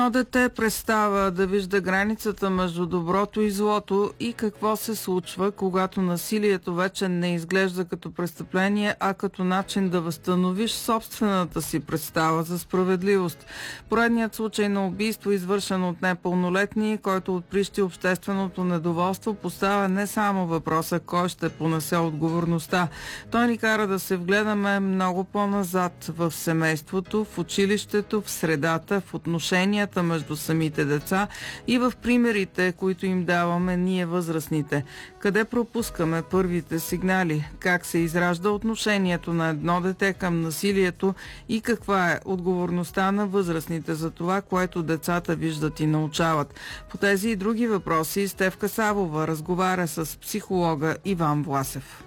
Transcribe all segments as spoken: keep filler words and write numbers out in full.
Едно дете престава да вижда границата между доброто и злото и какво се случва, когато насилието вече не изглежда като престъпление, а като начин да възстановиш собствената си представа за справедливост. Поредният случай на убийство, извършен от непълнолетни, който отприщи общественото недоволство, поставя не само въпроса кой ще понесе отговорността. Той ни кара да се вгледаме много по-назад в семейството, в училището, в средата, в отношенията между самите деца и в примерите, които им даваме ние възрастните. Къде пропускаме първите сигнали? Как се изражда отношението на едно дете към насилието и каква е отговорността на възрастните за това, което децата виждат и научават? По тези и други въпроси Стефка Савова разговаря с психолога Иван Власев.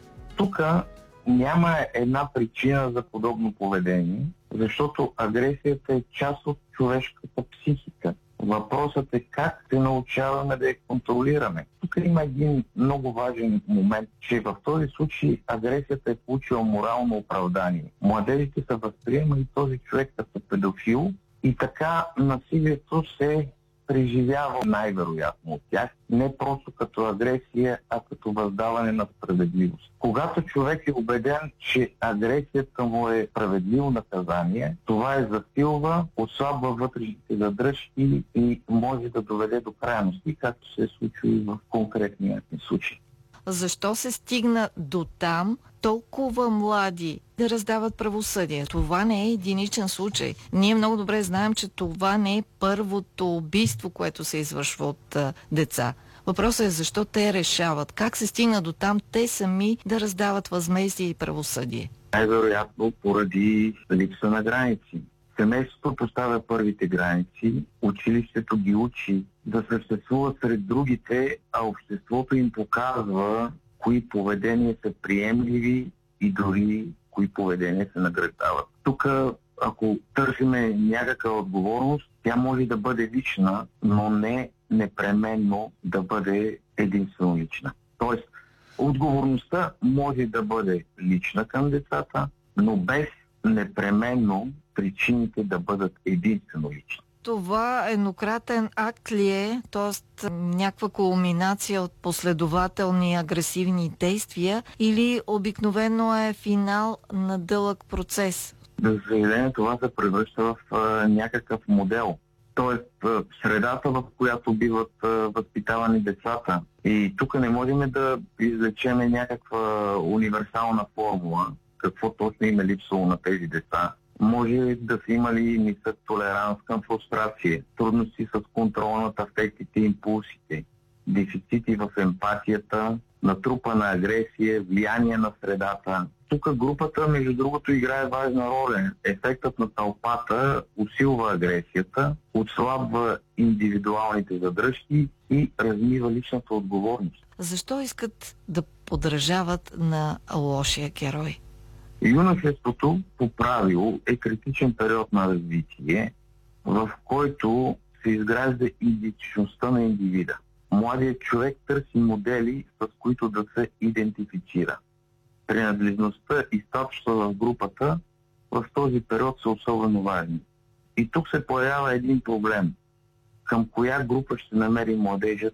Тук няма една причина за подобно поведение, защото агресията е част от човешката психика. Въпросът е как се научаваме да я контролираме. Тук има един много важен момент, че в този случай агресията е получила морално оправдание. Младежите са възприемали този човек като педофил и така насилието се преживява най-вероятно от тях, не просто като агресия, а като въздаване на справедливост. Когато човек е убеден, че агресията му е справедливо наказание, това е засилва, отслабва вътрешните задръжки и може да доведе до крайности, както се е случило и в конкретния случай. Защо се стигна до там толкова млади да раздават правосъдие? Това не е единичен случай. Ние много добре знаем, че това не е първото убийство, което се извършва от а, деца. Въпросът е защо те решават. Как се стигна до там те сами да раздават възмездие и правосъдие? Най-вероятно поради липса на граници. Семейството поставя първите граници, училището ги учи да съществуват сред другите, а обществото им показва кои поведения са приемливи и дори кои поведения се награждават. Тук, ако търсиме някаква отговорност, тя може да бъде лична, но не непременно да бъде единствено лична. Тоест, отговорността може да бъде лична към децата, но без непременно причините да бъдат единствено лични. Това еднократен акт ли е, т.е. някаква кулминация от последователни агресивни действия или обикновено е финал на дълъг процес? За съжаление, това се превръща в а, някакъв модел. Тоест, а, средата, в която биват а, възпитавани децата. И тук не можем да извлечем някаква универсална формула, какво точно им е липсало на тези деца. Може да са имали нисък толеранс към фрустрация, трудности с контрола над афектите и импулсите, дефицити в емпатията, натрупана агресия, влияние на средата. Тук групата, между другото, играе важна роля. Ефектът на тълпата усилва агресията, отслабва индивидуалните задръжки и размива личната отговорност. Защо искат да подражават на лошия герой? Юношеството по правило е критичен период на развитие, в който се изгражда идентичността на индивида. Младият човек търси модели, с които да се идентифицира. Принадлежността и статуса в групата в този период са особено важни. И тук се появява един проблем. Към коя група ще намери младежът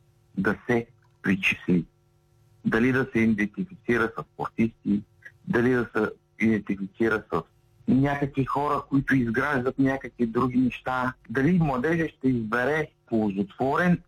да се причисли? Дали да се идентифицира с спортисти, дали да се идентифицира с някакви хора, които изграждат някакви други неща. Дали младежа ще избере ползотворен